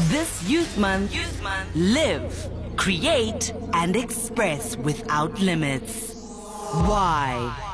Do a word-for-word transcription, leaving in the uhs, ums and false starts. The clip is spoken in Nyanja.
This Youth Month, Youth Month, live, create, and express without limits. Why?